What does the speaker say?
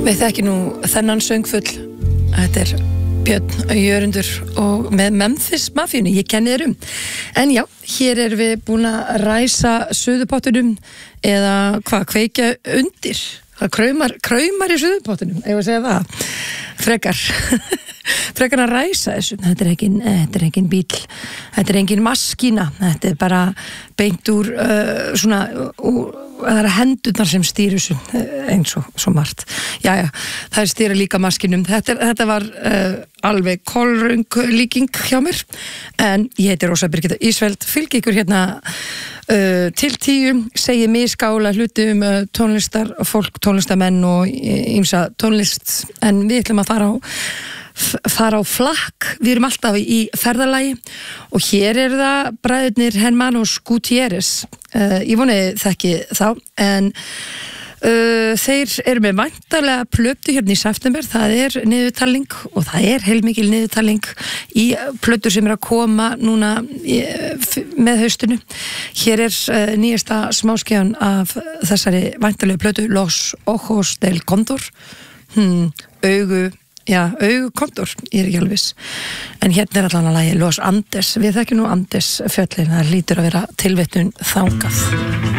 Við þekki nú þennan söngfull. Þetta Björn Jörundur og með Memphis Mafíunni, ég kenni þér En já, hér við búin að ræsa suðupottunum eða kveikja undir. Það kraumar í suðupottunum, ég að segja það. Frekar að ræsa þessu. Þetta engin bíl, þetta engin maskína, þetta bara beint úr það hendurnar sem stýra þessu eins og svo margt. Jæja, það stýra líka maskinum. Þetta var alveg kolröng líking hjá mér, en ég heiti Rósa Birgitta Ísfeld, fylgi ykkur hérna til 10, segi misgála hluti tónlistar, fólk, tónlistamenn og ýmsa tónlist, en við ætlum að fara á flakk. Við erum alltaf í ferðalagi og hér það bræðurnir Hermanos Gutierrez. Ég voni þekki þá, en þeir með væntanlega plötu hérna í september. Það niðurtalning og það heilmikil niðurtalning í plötur sem að koma núna með haustinu. Hér nýjasta smáskjáin af þessari væntanlega plötu, Los Ojos del Cóndor. Augu Cóndor, ég ekki alveg viss. En hérna allan að lagi Los Andes. Við þekkjum nú Andes fjöllin, það hlýtur að vera tilvitnun þangað.